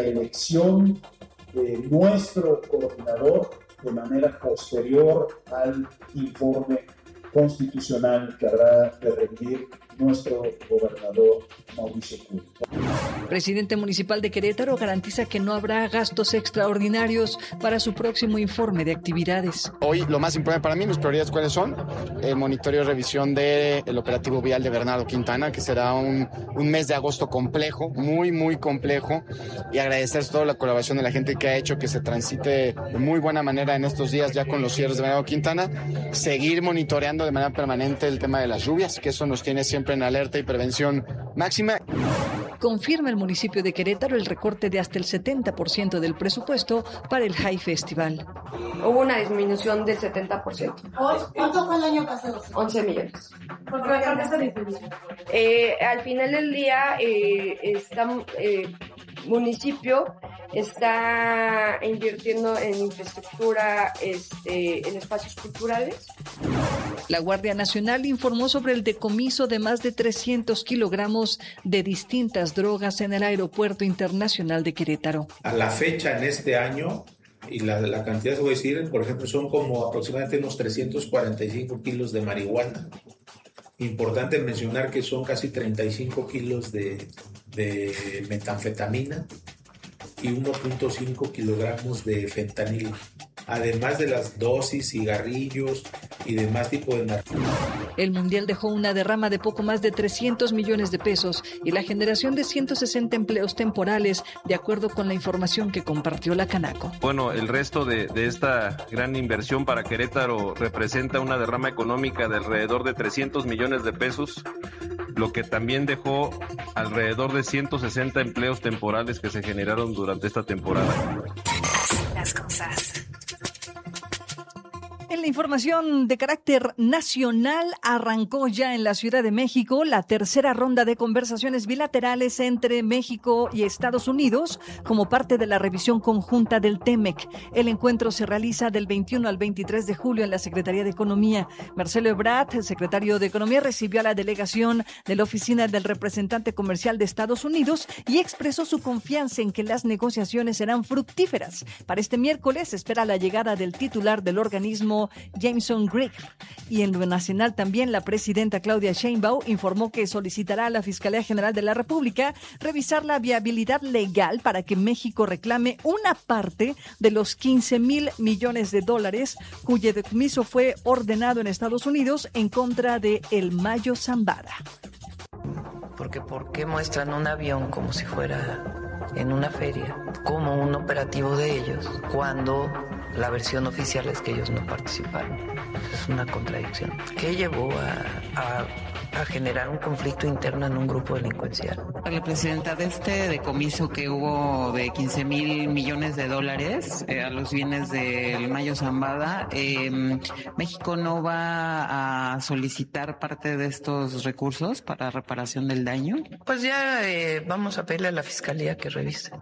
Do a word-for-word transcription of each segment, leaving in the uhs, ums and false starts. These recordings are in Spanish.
elección de nuestro coordinador de manera posterior al informe constitucional que habrá de rendir nuestro gobernador Mauricio Curi. Presidente municipal de Querétaro garantiza que no habrá gastos extraordinarios para su próximo informe de actividades. Hoy lo más importante para mí, mis prioridades cuáles son, el monitoreo y revisión del operativo vial de Bernardo Quintana, que será un, un mes de agosto complejo, muy muy complejo, y agradecer toda la colaboración de la gente que ha hecho que se transite de muy buena manera en estos días ya con los cierres de Bernardo Quintana, seguir monitoreando de manera permanente el tema de las lluvias, que eso nos tiene siempre en alerta y prevención máxima. Confirma el municipio de Querétaro el recorte de hasta el setenta por ciento del presupuesto para el High Festival. Hubo una disminución del setenta por ciento. ¿Cuánto fue el año pasado? once millones. ¿Por qué esta disminución? Eh, al final del día, eh, está, eh, municipio está invirtiendo en infraestructura, este, en espacios culturales. La Guardia Nacional informó sobre el decomiso de más de trescientos kilogramos de distintas drogas en el Aeropuerto Internacional de Querétaro. A la fecha, en este año, y la, la cantidad se voy a decir, por ejemplo, son como aproximadamente unos trescientos cuarenta y cinco kilos de marihuana. Importante mencionar que son casi treinta y cinco kilos de, de metanfetamina y uno punto cinco kilogramos de fentanilo, además de las dosis, cigarrillos y demás tipo de narcóticos. El Mundial dejó una derrama de poco más de trescientos millones de pesos y la generación de ciento sesenta empleos temporales, de acuerdo con la información que compartió la Canaco. Bueno, el resto de, de esta gran inversión para Querétaro representa una derrama económica de alrededor de trescientos millones de pesos, lo que también dejó alrededor de ciento sesenta empleos temporales que se generaron durante esta temporada. Las cosas. En la información de carácter nacional, arrancó ya en la Ciudad de México la tercera ronda de conversaciones bilaterales entre México y Estados Unidos como parte de la revisión conjunta del TEMEC. El encuentro se realiza del veintiuno al veintitrés de julio en la Secretaría de Economía. Marcelo Ebrard, el secretario de Economía, recibió a la delegación de la Oficina del Representante Comercial de Estados Unidos y expresó su confianza en que las negociaciones serán fructíferas. Para este miércoles se espera la llegada del titular del organismo, Jameson Grigg. Y en lo nacional también la presidenta Claudia Sheinbaum informó que solicitará a la Fiscalía General de la República revisar la viabilidad legal para que México reclame una parte de los quince mil millones de dólares cuyo decomiso fue ordenado en Estados Unidos en contra de el Mayo Zambada. Porque ¿por qué muestran un avión como si fuera en una feria, como un operativo de ellos, cuando la versión oficial es que ellos no participaron? Es una contradicción. ¿Qué llevó a, a, a generar un conflicto interno en un grupo delincuencial? La presidenta, de este decomiso que hubo de quince mil millones de dólares eh, a los bienes del Mayo Zambada, eh, ¿México no va a solicitar parte de estos recursos para reparación del daño? Pues ya eh, vamos a pedirle a la Fiscalía que revise.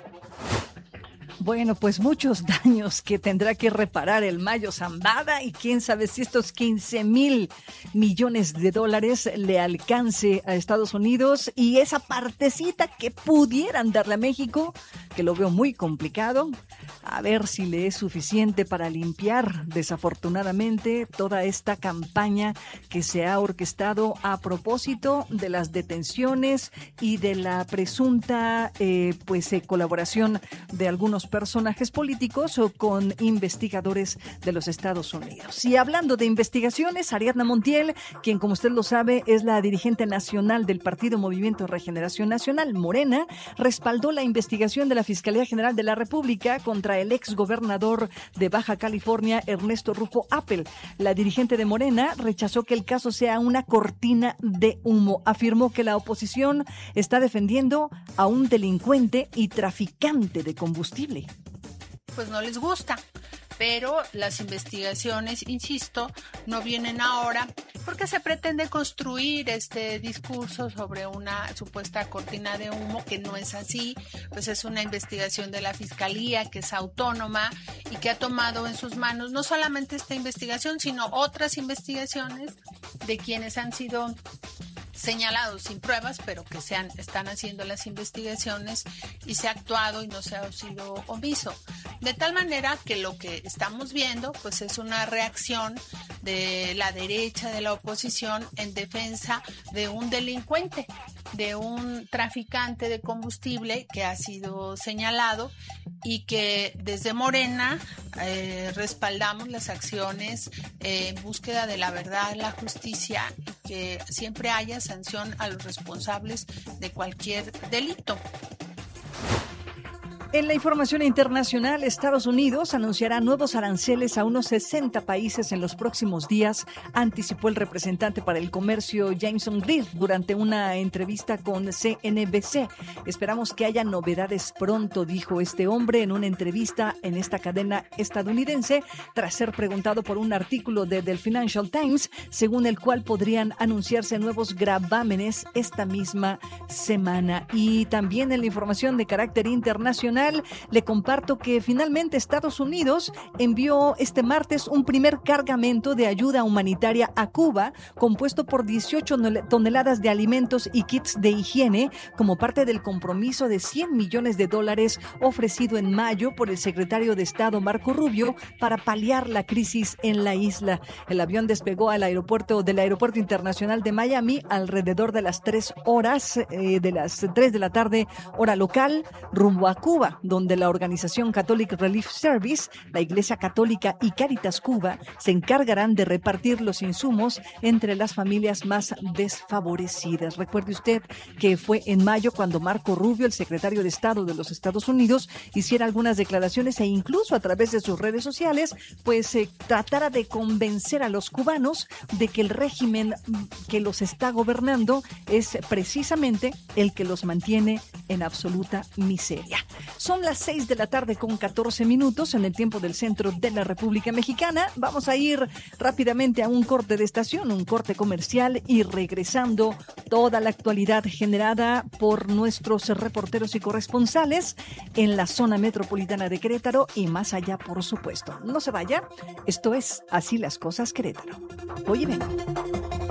Bueno, pues muchos daños que tendrá que reparar el Mayo Zambada y quién sabe si estos quince mil millones de dólares le alcance a Estados Unidos y esa partecita que pudieran darle a México, que lo veo muy complicado, a ver si le es suficiente para limpiar desafortunadamente toda esta campaña que se ha orquestado a propósito de las detenciones y de la presunta eh, pues eh, colaboración de algunos personajes políticos o con investigadores de los Estados Unidos. Y hablando de investigaciones, Ariadna Montiel, quien como usted lo sabe es la dirigente nacional del Partido Movimiento Regeneración Nacional, Morena, respaldó la investigación de la Fiscalía General de la República contra el exgobernador de Baja California, Ernesto Rufo Appel. La dirigente de Morena rechazó que el caso sea una cortina de humo. Afirmó que la oposición está defendiendo a un delincuente y traficante de combustible. Pues no les gusta, pero las investigaciones, insisto, no vienen ahora porque se pretende construir este discurso sobre una supuesta cortina de humo que no es así. Pues es una investigación de la Fiscalía que es autónoma y que ha tomado en sus manos no solamente esta investigación, sino otras investigaciones de quienes han sido señalado sin pruebas, pero que se han, están haciendo las investigaciones y se ha actuado y no se ha sido omiso. De tal manera que lo que estamos viendo pues es una reacción de la derecha, de la oposición, en defensa de un delincuente, de un traficante de combustible que ha sido señalado y que desde Morena eh, respaldamos las acciones eh, en búsqueda de la verdad, la justicia y que siempre haya sanción a los responsables de cualquier delito. En la información internacional, Estados Unidos anunciará nuevos aranceles a unos sesenta países en los próximos días, anticipó el representante para el comercio Jameson Greer durante una entrevista con C N B C. Esperamos que haya novedades pronto, dijo este hombre en una entrevista en esta cadena estadounidense, tras ser preguntado por un artículo de The Financial Times, según el cual podrían anunciarse nuevos gravámenes esta misma semana. Y también en la información de carácter internacional, le comparto que finalmente Estados Unidos envió este martes un primer cargamento de ayuda humanitaria a Cuba, compuesto por dieciocho toneladas de alimentos y kits de higiene, como parte del compromiso de cien millones de dólares ofrecido en mayo por el secretario de Estado Marco Rubio para paliar la crisis en la isla. El avión despegó al aeropuerto del Aeropuerto Internacional de Miami alrededor de las tres horas, eh, de las tres de la tarde, hora local, rumbo a Cuba, donde la organización Catholic Relief Service, la Iglesia Católica y Cáritas Cuba se encargarán de repartir los insumos entre las familias más desfavorecidas. Recuerde usted que fue en mayo cuando Marco Rubio, el secretario de Estado de los Estados Unidos, hiciera algunas declaraciones e incluso a través de sus redes sociales, pues eh, tratara de convencer a los cubanos de que el régimen que los está gobernando es precisamente el que los mantiene en absoluta miseria. Son las seis de la tarde con catorce minutos en el tiempo del centro de la República Mexicana. Vamos a ir rápidamente a un corte de estación, un corte comercial, y regresando toda la actualidad generada por nuestros reporteros y corresponsales en la zona metropolitana de Querétaro y más allá, por supuesto. No se vaya, esto es Así las Cosas Querétaro. Oye, ven.